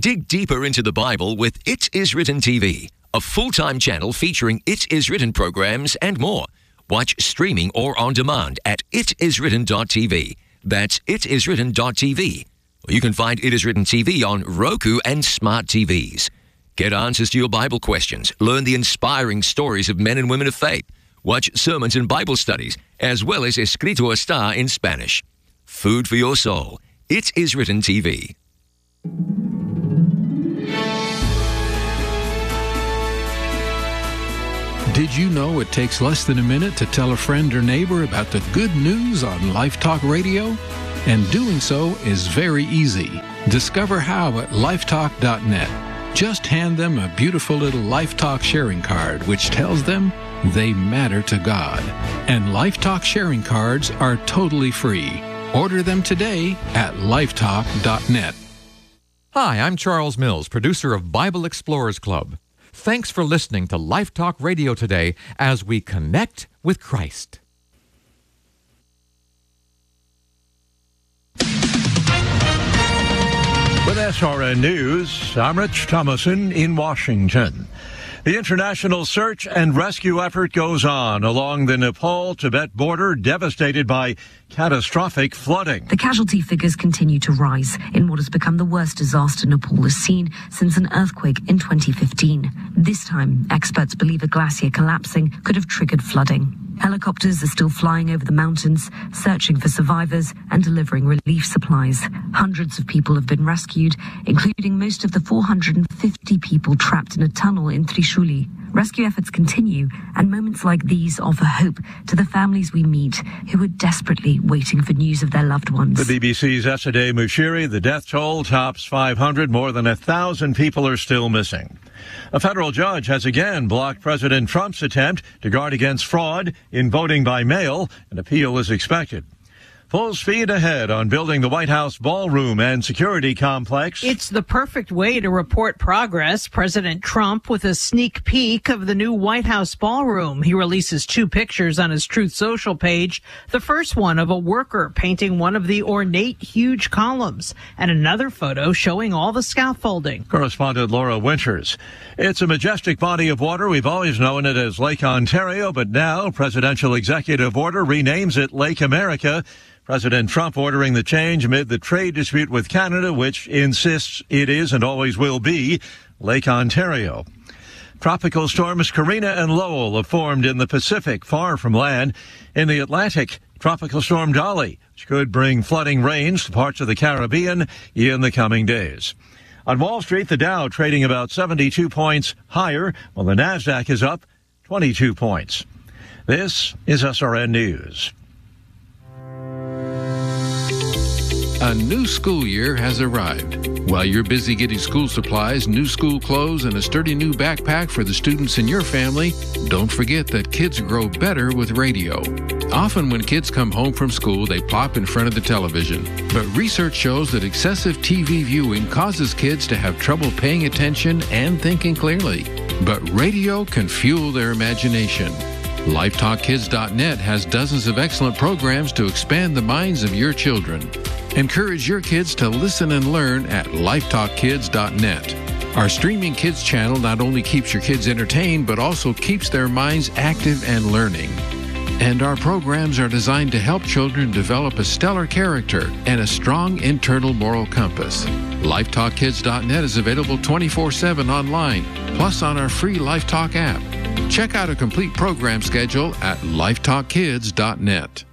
Dig deeper into the Bible with It Is Written TV, a full-time channel featuring It Is Written programs and more. Watch streaming or on demand at itiswritten.tv. That's itiswritten.tv. You can find It Is Written TV on Roku and smart TVs. Get answers to your Bible questions. Learn the inspiring stories of men and women of faith. Watch sermons and Bible studies, as well as Escrito Está in Spanish. Food for your soul. It Is Written TV. Did you know it takes less than a minute to tell a friend or neighbor about the good news on Life Talk Radio? And doing so is very easy. Discover how at lifetalk.net. Just hand them a beautiful little Life Talk sharing card, which tells them they matter to God. And Life Talk sharing cards are totally free. Order them today at lifetalk.net. Hi, I'm Charles Mills, producer of Bible Explorers Club. Thanks for listening to Life Talk Radio today as we connect with Christ. With SRN News, I'm Rich Thomason in Washington. The international search and rescue effort goes on along the Nepal-Tibet border, devastated by catastrophic flooding. The casualty figures continue to rise in what has become the worst disaster Nepal has seen since an earthquake in 2015. This time, experts believe a glacier collapsing could have triggered flooding. Helicopters are still flying over the mountains, searching for survivors and delivering relief supplies. Hundreds of people have been rescued, including most of the 450 people trapped in a tunnel in Trishuli. Rescue efforts continue, and moments like these offer hope to the families we meet who are desperately waiting for news of their loved ones. The BBC's Esadeh Mushiri, the death toll tops 500. More than 1,000 people are still missing. A federal judge has again blocked President Trump's attempt to guard against fraud in voting by mail. An appeal is expected. Full speed ahead on building the White House ballroom and security complex. It's the perfect way to report progress. President Trump with a sneak peek of the new White House ballroom. He releases 2 pictures on his Truth Social page. The first one of a worker painting one of the ornate, huge columns, and another photo showing all the scaffolding. Correspondent Laura Winters. It's a majestic body of water. We've always known it as Lake Ontario, but now presidential executive order renames it Lake America. President Trump ordering the change amid the trade dispute with Canada, which insists it is and always will be Lake Ontario. Tropical storms Karina and Lowell have formed in the Pacific, far from land. In the Atlantic, Tropical Storm Dolly, which could bring flooding rains to parts of the Caribbean in the coming days. On Wall Street, the Dow trading about 72 points higher, while the Nasdaq is up 22 points. This is SRN News. A new school year has arrived. While you're busy getting school supplies, new school clothes, and a sturdy new backpack for the students in your family, don't forget that kids grow better with radio. Often when kids come home from school, they plop in front of the television. But research shows that excessive TV viewing causes kids to have trouble paying attention and thinking clearly. But radio can fuel their imagination. LifeTalkKids.net has dozens of excellent programs to expand the minds of your children. Encourage your kids to listen and learn at LifeTalkKids.net. Our streaming kids channel not only keeps your kids entertained, but also keeps their minds active and learning. And our programs are designed to help children develop a stellar character and a strong internal moral compass. LifeTalkKids.net is available 24/7 online, plus on our free LifeTalk app. Check out a complete program schedule at lifetalkkids.net.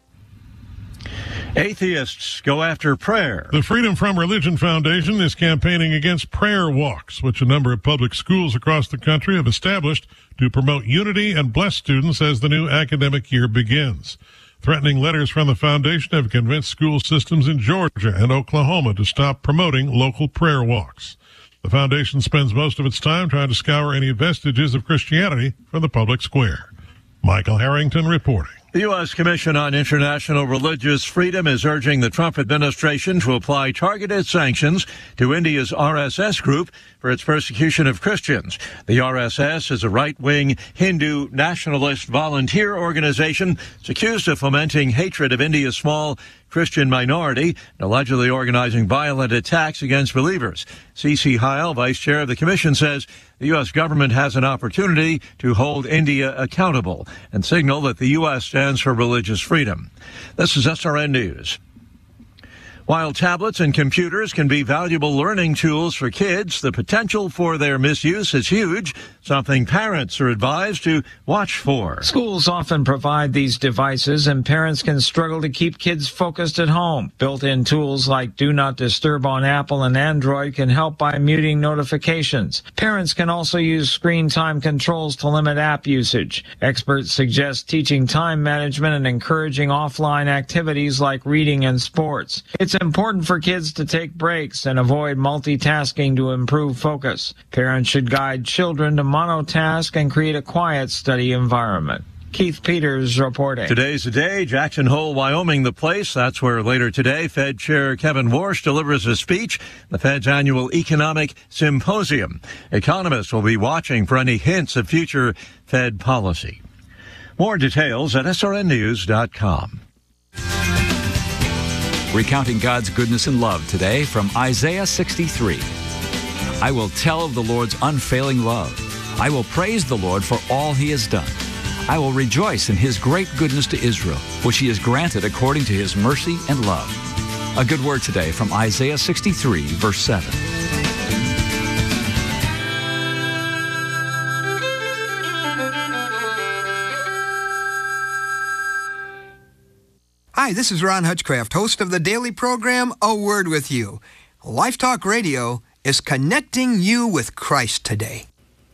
Atheists go after prayer. The Freedom From Religion Foundation is campaigning against prayer walks, which a number of public schools across the country have established to promote unity and bless students as the new academic year begins. Threatening letters from the foundation have convinced school systems in Georgia and Oklahoma to stop promoting local prayer walks. The foundation spends most of its time trying to scour any vestiges of Christianity from the public square. Michael Harrington reporting. The U.S. Commission on International Religious Freedom is urging the Trump administration to apply targeted sanctions to India's RSS group for its persecution of Christians. The RSS is a right-wing Hindu nationalist volunteer organization. It's accused of fomenting hatred of India's small Christian minority and allegedly organizing violent attacks against believers. C.C. Heil, vice chair of the commission, says the U.S. government has an opportunity to hold India accountable and signal that the U.S. stands for religious freedom. This is SRN News. While tablets and computers can be valuable learning tools for kids, the potential for their misuse is huge, something parents are advised to watch for. Schools often provide these devices, and parents can struggle to keep kids focused at home. Built-in tools like Do Not Disturb on Apple and Android can help by muting notifications. Parents can also use screen time controls to limit app usage. Experts suggest teaching time management and encouraging offline activities like reading and sports. It's important for kids to take breaks and avoid multitasking to improve focus. Parents should guide children to monotask and create a quiet study environment. Keith Peters reporting. Today's the day. Jackson Hole, Wyoming, the place. That's where later today Fed Chair Kevin Warsh delivers a speech, the Fed's annual economic symposium. Economists will be watching for any hints of future Fed policy. More details at srnnews.com. Recounting God's goodness and love today from Isaiah 63. I will tell of the Lord's unfailing love. I will praise the Lord for all he has done. I will rejoice in his great goodness to Israel, which he has granted according to his mercy and love. A good word today from Isaiah 63, verse 7. Hi, this is Ron Hutchcraft, host of the daily program, A Word With You. Life Talk Radio is connecting you with Christ today.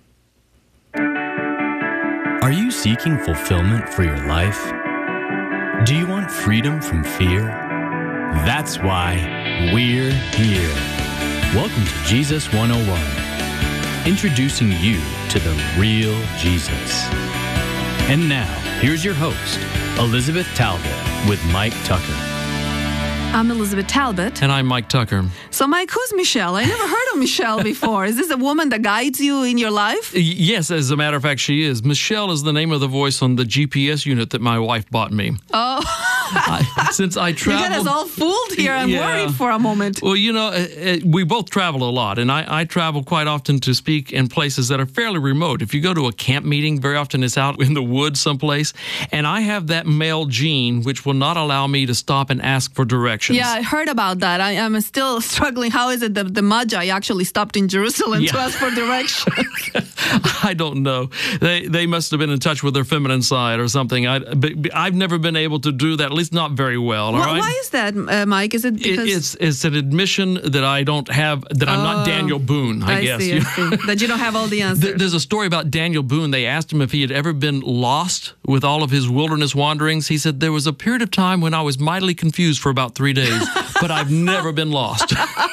Are you seeking fulfillment for your life? Do you want freedom from fear? That's why we're here. Welcome to Jesus 101, introducing you to the real Jesus. And now, here's your host, Elizabeth Talbot, with Mike Tucker. I'm Elizabeth Talbot. And I'm Mike Tucker. So, Mike, who's Michelle? I never heard of Michelle before. Is this a woman that guides you in your life? Yes, as a matter of fact, she is. Michelle is the name of the voice on the GPS unit that my wife bought me. Oh. Since I travel, you got us all fooled here. I'm worried for a moment. Well, you know, we both travel a lot, and I travel quite often to speak in places that are fairly remote. If you go to a camp meeting, very often it's out in the woods someplace, and I have that male gene which will not allow me to stop and ask for directions. Yeah, I heard about that. I'm still struggling. How is it that the Magi actually stopped in Jerusalem to ask for directions? I don't know. They must have been in touch with their feminine side or something. I've never been able to do that. At least not very well. All right? Why is that, Mike? Is it because it's an admission that I don't have, that I'm not Daniel Boone, I guess. I see. That you don't have all the answers. There's a story about Daniel Boone. They asked him if he had ever been lost with all of his wilderness wanderings. He said, there was a period of time when I was mightily confused for about 3 days, but I've never been lost.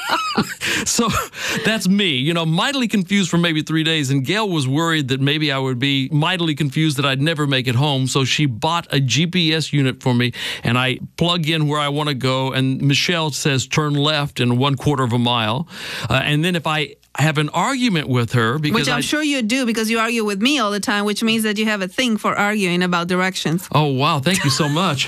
So that's me, you know, mightily confused for maybe 3 days. And Gail was worried that maybe I would be mightily confused that I'd never make it home. So she bought a GPS unit for me, and I plug in where I want to go. And Michelle says, turn left in 1/4 of a mile. And then if I have an argument with her, because which I'm sure you do, because you argue with me all the time, which means that you have a thing for arguing about directions. Oh, wow. Thank you so much.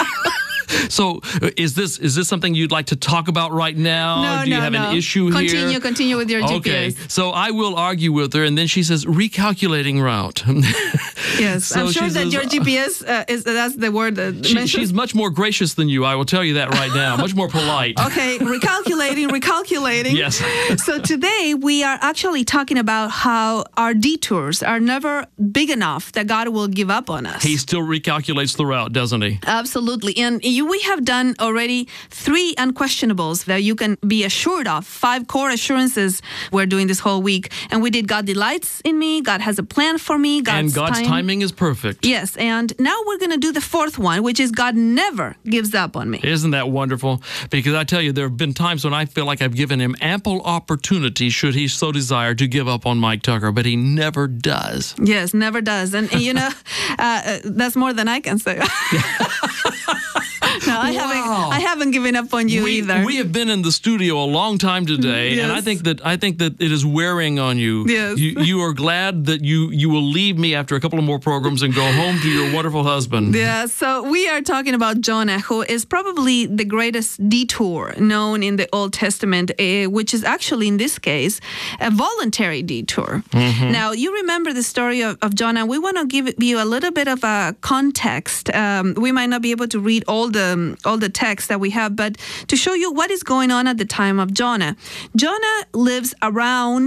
So is this something you'd like to talk about right now? No, Do you have an issue here? Continue with your GPS. Okay, so I will argue with her, and then she says, recalculating route. Yes, so I'm sure that your GPS, that's the word that she's much more gracious than you, I will tell you that right now, much more polite. Okay, recalculating. Yes. So today we are actually talking about how our detours are never big enough that God will give up on us. He still recalculates the route, doesn't he? Absolutely. And we have done already 3 unquestionables that you can be assured of, 5 core assurances we're doing this whole week. And we did God delights in me, God has a plan for me, and God's timing is perfect. Yes, and now we're going to do the 4th one, which is God never gives up on me. Isn't that wonderful? Because I tell you, there have been times when I feel like I've given him ample opportunity, should he so desire, to give up on Mike Tucker, but he never does. Yes, never does. And you know, that's more than I can say. No, I haven't given up on you either. We have been in the studio a long time today, and I think that it is wearing on you. Yes. You are glad that you will leave me after a couple of more programs and go home to your wonderful husband. Yeah, so we are talking about Jonah, who is probably the greatest detour known in the Old Testament, which is actually, in this case, a voluntary detour. Mm-hmm. Now, you remember the story of Jonah. We want to give you a little bit of a context. We might not be able to read all the text that we have, but to show you what is going on at the time of Jonah. Jonah lives around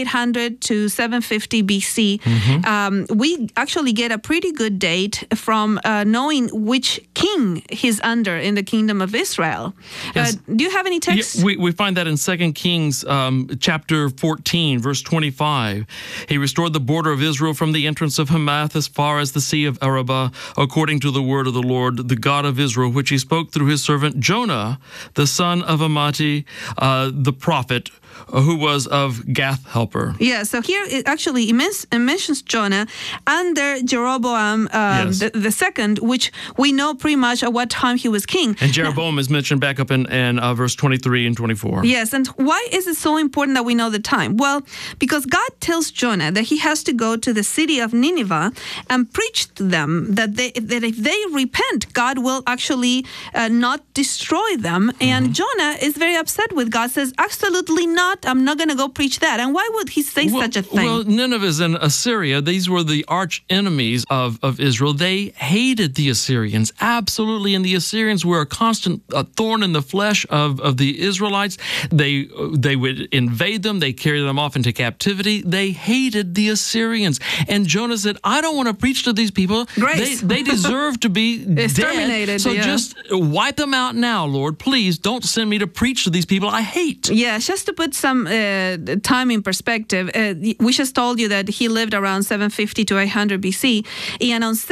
800 to 750 BC. Mm-hmm. We actually get a pretty good date from knowing which king he's under in the kingdom of Israel. Yes. Do you have any text? Yeah, we find that in 2 Kings chapter 14, verse 25. He restored the border of Israel from the entrance of Hamath as far as the Sea of Arabah, according to the word of the Lord, the God of Israel, which he spoke through his servant Jonah, the son of Amittai, the prophet, who was of Gath Helper. Yeah, so here it actually mentions Jonah under Jeroboam the second, which we know pretty much at what time he was king. And Jeroboam is mentioned back up in verse 23 and 24. Yes, and why is it so important that we know the time? Well, because God tells Jonah that he has to go to the city of Nineveh and preach to them that if they repent, God will actually not destroy them. And Jonah is very upset with God, says, absolutely not. I'm not going to go preach that. And why would he say such a thing? Well, Nineveh and Assyria, these were the arch enemies of Israel. They hated the Assyrians, absolutely. And the Assyrians were a constant thorn in the flesh of the Israelites. They would invade them. They carried them off into captivity. They hated the Assyrians. And Jonah said, I don't want to preach to these people. They deserve to be exterminated. Dead. So just wipe them out now, Lord. Please don't send me to preach to these people I hate. Yeah, just to put some time in perspective, we just told you that he lived around 750 to 800 BC. And on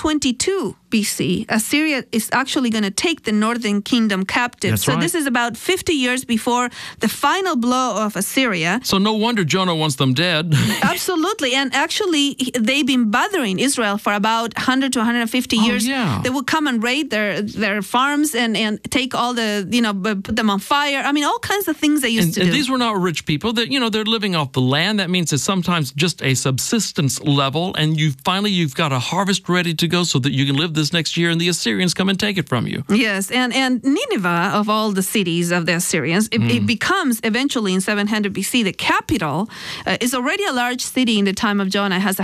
722 BC, Assyria is actually going to take the northern kingdom captive. That's right. This is about 50 years before the final blow of Assyria. So no wonder Jonah wants them dead. Absolutely. And actually, they've been bothering Israel for about 100 to 150 years. Yeah. They would come and raid their farms and take all the, put them on fire. I mean, all kinds of things they used to do. And these were not rich people. That they're living off the land. That means it's sometimes just a subsistence level, and you've got a harvest ready to go so that you can live this next year, and the Assyrians come and take it from you. Yes, and Nineveh, of all the cities of the Assyrians, it becomes eventually in 700 BC the capital. Is already a large city in the time of Jonah. It has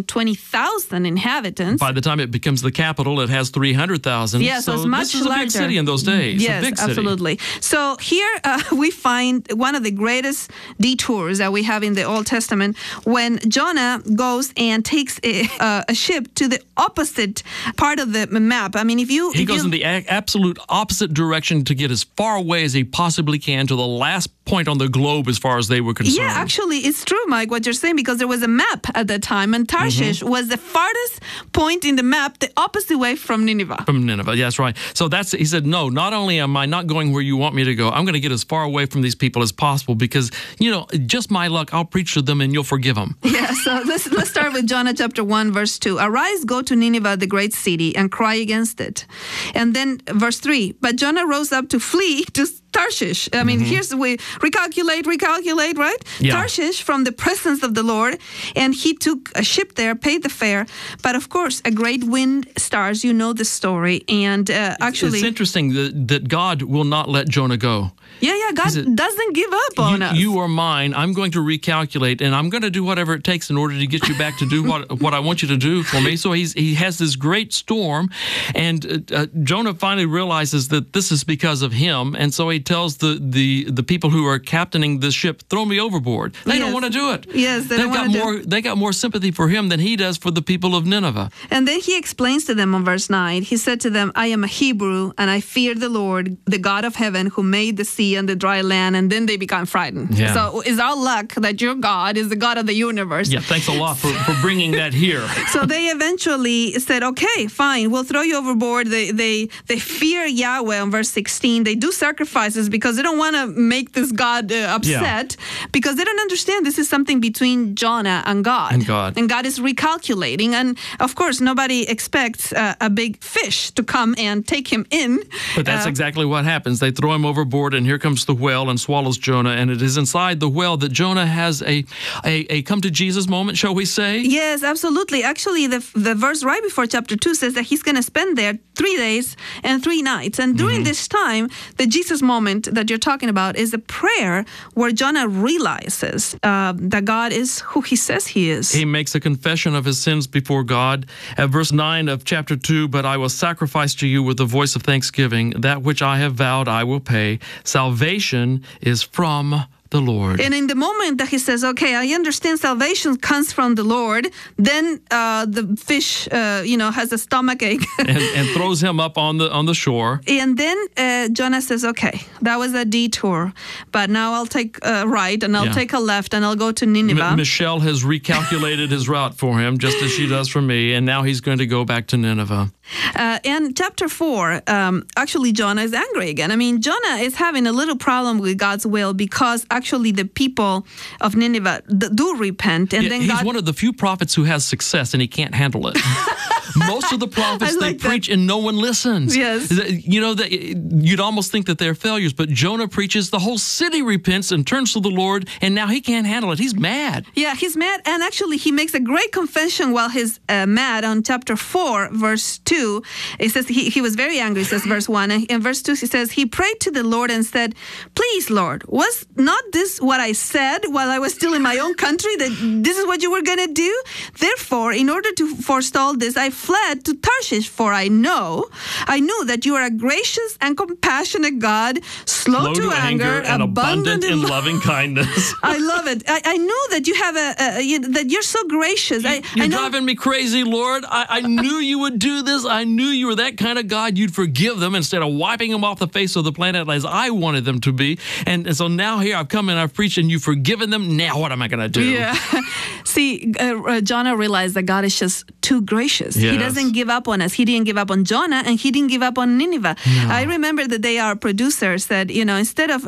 120,000 inhabitants. By the time it becomes the capital, it has 300,000. Yeah, so it's much this is larger. A big city in those days. Yes, a big city. Absolutely. So here we find one of the greatest detours that we have in the Old Testament when Jonah goes and takes a ship to the opposite part of the map. I mean, he goes in the absolute opposite direction to get as far away as he possibly can to the last point on the globe as far as they were concerned. Yeah, actually, it's true, Mike, what you're saying, because there was a map at that time, and Tarshish was the farthest point in the map, the opposite way from Nineveh. From Nineveh, yeah, that's right. So he said, no, not only am I not going where you want me to go, I'm going to get as far away from these people as possible because, just my luck, I'll preach to them and you'll forgive them. Yeah, so let's start with Jonah chapter 1, verse 2. Arise, go to Nineveh, the great city, and cry against it. And then verse 3, but Jonah rose up to flee to Tarshish. I mean, here's we recalculate, right? Yeah. Tarshish from the presence of the Lord, and he took a ship there, paid the fare. But of course, a great wind starts. You know the story, and actually, it's interesting that God will not let Jonah go. Yeah, God doesn't give up on us. You are mine. I'm going to recalculate, and I'm going to do whatever it takes in order to get you back to do what I want you to do for me. So he has this great storm, and Jonah finally realizes that this is because of him, and so he tells the people who are captaining this ship, throw me overboard. They don't want to do it. Yes, they got more sympathy for him than he does for the people of Nineveh. And then he explains to them on verse 9, he said to them, I am a Hebrew, and I fear the Lord, the God of heaven, who made the sea and the dry land. And then they become frightened. Yeah. So it's our luck that your God is the God of the universe. Yeah, thanks a lot for bringing that here. So they eventually said, okay, fine, we'll throw you overboard. They fear Yahweh on verse 16. They do sacrifices Jesus because they don't want to make this God upset, because they don't understand this is something between Jonah and God. And God is recalculating. And of course, nobody expects a big fish to come and take him in. But that's exactly what happens. They throw him overboard, and here comes the whale and swallows Jonah. And it is inside the whale that Jonah has a come to Jesus moment, shall we say? Yes, absolutely. Actually, the verse right before chapter 2 says that he's going to spend there 3 days and 3 nights. And during this time, the Jesus moment that you're talking about is a prayer where Jonah realizes that God is who he says he is. He makes a confession of his sins before God. At verse 9 of chapter 2, but I will sacrifice to you with the voice of thanksgiving. That which I have vowed I will pay. Salvation is from the Lord. And in the moment that he says, okay, I understand salvation comes from the Lord, then the fish, has a stomach ache. and throws him up on the shore. And then Jonah says, okay, that was a detour, but now I'll take a right and I'll take a left and I'll go to Nineveh. Michelle has recalculated his route for him, just as she does for me, and now he's going to go back to Nineveh. And chapter 4, actually Jonah is angry again. I mean, Jonah is having a little problem with God's will because actually the people of Nineveh do repent. And then he's one of the few prophets who has success and he can't handle it. Most of the prophets, they preach and no one listens. Yes. You'd almost think that they're failures, but Jonah preaches, the whole city repents and turns to the Lord, and now he can't handle it. He's mad. Yeah, he's mad. And actually, he makes a great confession while he's mad on chapter 4, verse 2. It says he was very angry, says verse 1. And in verse 2, he says, he prayed to the Lord and said, please, Lord, was not this what I said while I was still in my own country, that this is what you were going to do? Therefore, in order to forestall this, I fled to Tarshish, for I knew that you are a gracious and compassionate God, slow to anger, and abundant in loving kindness. I love it. I knew that you have that you're so gracious. You're driving me crazy, Lord. I knew you would do this. I knew you were that kind of God. You'd forgive them instead of wiping them off the face of the planet as I wanted them to be. And so now here I've come and I've preached and you've forgiven them. Now what am I going to do? Yeah. See, Jonah realized that God is just too gracious. Yes. He doesn't give up on us. He didn't give up on Jonah, and he didn't give up on Nineveh. No. I remember the day our producer said, instead of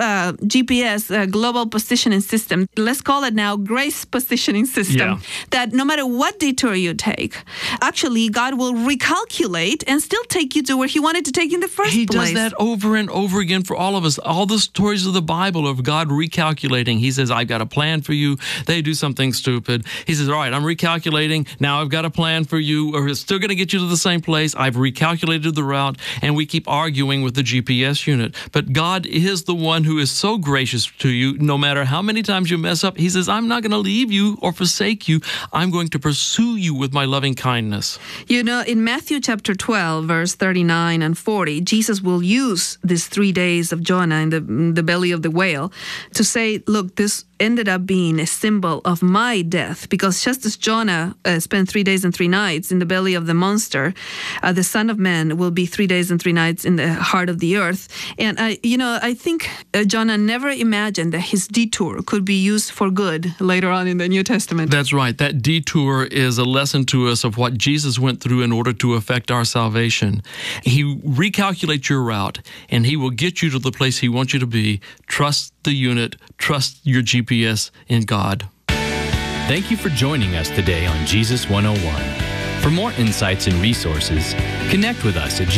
GPS, Global Positioning System, let's call it now Grace Positioning System. Yeah. That no matter what detour you take, actually God will recalculate and still take you to where he wanted to take you in the first place. He does that over and over again for all of us. All the stories of the Bible of God recalculating. He says, I've got a plan for you. They do something stupid. He says, all right, I'm recalculating. Now I've got a plan for you, or it's still going to get you to the same place. I've recalculated the route, and we keep arguing with the GPS unit. But God is the one who is so gracious to you. No matter how many times you mess up, he says, I'm not going to leave you or forsake you. I'm going to pursue you with my loving kindness. In Matthew chapter 12, verse 39 and 40, Jesus will use these 3 days of Jonah in the belly of the whale to say, look, this ended up being a symbol of my death, because just as Jonah spent 3 days and 3 nights in the belly of the monster, the Son of Man will be 3 days and 3 nights in the heart of the earth. And I think Jonah never imagined that his detour could be used for good later on in the New Testament. That's right. That detour is a lesson to us of what Jesus went through in order to effect our salvation. He recalculates your route, and he will get you to the place he wants you to be. Trust the unit, trust your GPS in God. Thank you for joining us today on Jesus 101. For more insights and resources, connect with us at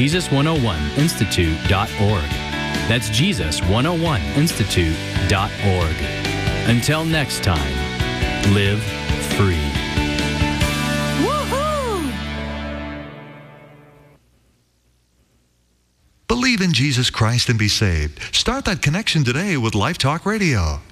Jesus101institute.org. That's Jesus101institute.org. Until next time, live free. Believe in Jesus Christ and be saved. Start that connection today with Life Talk Radio.